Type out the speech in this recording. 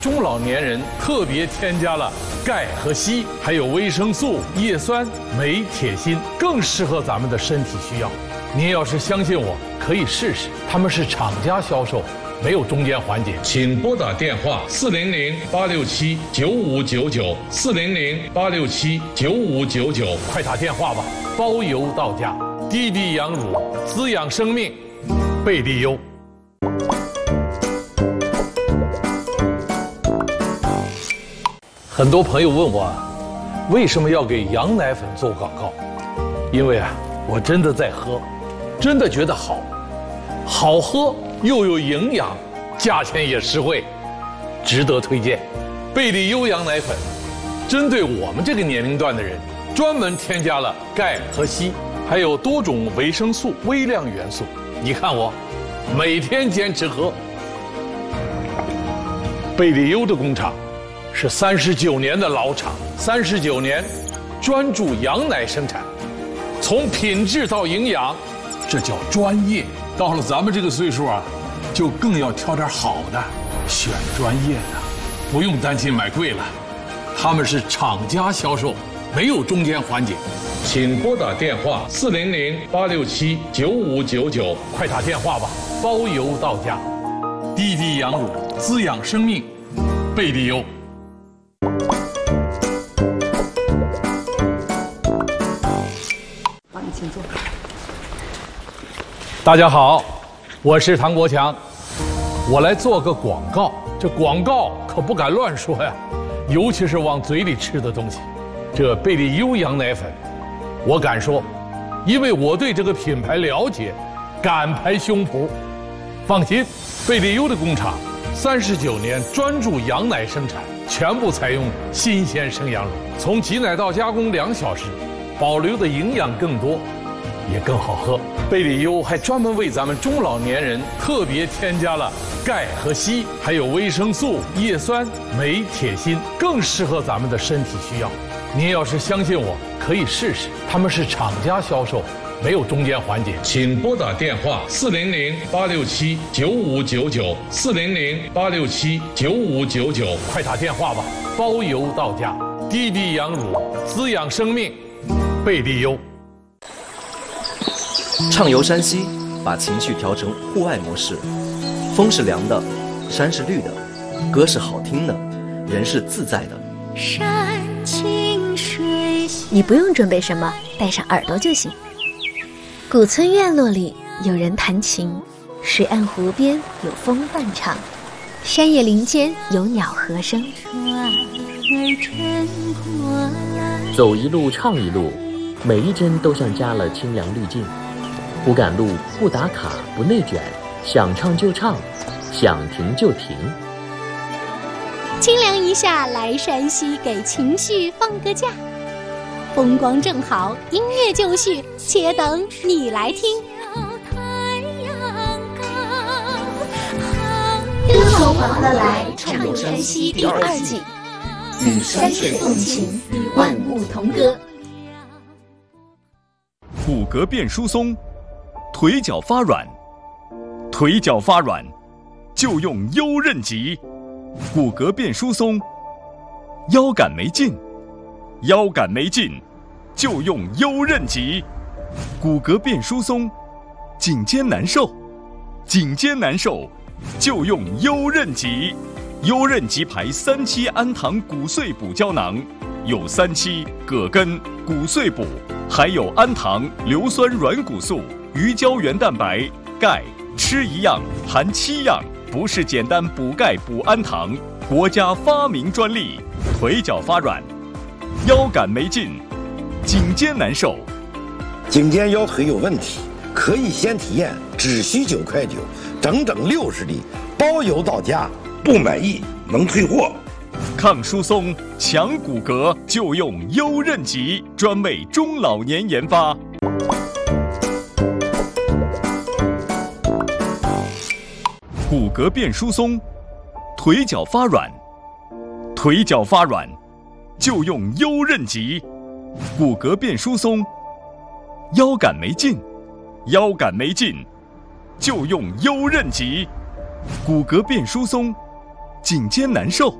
中老年人特别添加了钙和硒，还有维生素、叶酸、镁、铁、锌，更适合咱们的身体需要。您要是相信我，可以试试，他们是厂家销售，没有中间环节。请拨打电话400-867-9599，400-867-9599，快打电话吧，包邮到家。滴滴羊乳，滋养生命，贝利优。很多朋友问我，为什么要给羊奶粉做广告？因为我真的在喝，真的觉得好喝又有营养，价钱也实惠，值得推荐。贝利优羊奶粉针对我们这个年龄段的人，专门添加了钙和硒，还有多种维生素、微量元素。你看我每天坚持喝。贝利优的工厂是39年的老厂，39年专注羊奶生产，从品质到营养，这叫专业。到了咱们这个岁数就更要挑点好的，选专业的，不用担心买贵了。他们是厂家销售，没有中间环节。请拨打电话400-867-9599，快打电话吧，包邮到家。滴滴羊乳，滋养生命，贝利优。 请坐。 大家好，我是唐国强，我来做个广告。这广告可不敢乱说呀，尤其是往嘴里吃的东西。这贝利优羊奶粉，我敢说，因为我对这个品牌了解，敢拍胸脯。放心，贝利优的工厂39年专注羊奶生产，全部采用新鲜生羊乳，从挤奶到加工2小时，保留的营养更多，也更好喝。贝利优还专门为咱们中老年人特别添加了钙和硒，还有维生素、叶酸、镁、铁、锌，更适合咱们的身体需要。您要是相信我，可以试试，他们是厂家销售，没有中间环节。请拨打电话400-867-9599，400-867-9599，快打电话吧，包邮到家。滴滴羊乳，滋养生命，贝利优。 畅游山西，把情绪调成户外模式。风是凉的，山是绿的，歌是好听的，人是自在的。 山清水秀，你不用准备什么，带上耳朵就行。古村院落里有人弹琴，水岸湖边有风伴唱，山野林间有鸟和声。 走一路唱一路，每一帧都像加了清凉滤镜。不赶路，不打卡，不内卷，想唱就唱，想停就停。 清凉一下来山西，给情绪放个假。风光正好，音乐就绪，且等你来听。 歌从黄河来，畅游山西第2季，与山水共情，与万物同歌。 骨骼变疏松，腿脚发软，腿脚发软就用优韧极。骨骼变疏松，腰杆没劲，腰杆没劲就用优韧极。骨骼变疏松，颈肩难受，颈肩难受就用优韧极。优韧极牌3期氨糖骨碎补胶囊，有3期、葛根、骨碎补，还有氨糖、硫酸软骨素、鱼胶原蛋白、钙，吃一样含7样，不是简单补钙补氨糖，国家发明专利。腿脚发软，腰杆没劲，颈肩难受， 颈肩腰腿有问题，可以先体验，只需9.9块，整整60粒，包邮到家，不满意能退货。 抗疏松、强骨骼就用优韧极，专为中老年研发。骨骼变疏松，腿脚发软，腿脚发软就用优韧极。骨骼变疏松，腰杆没劲，腰杆没劲就用优韧极。骨骼变疏松， 颈肩难受。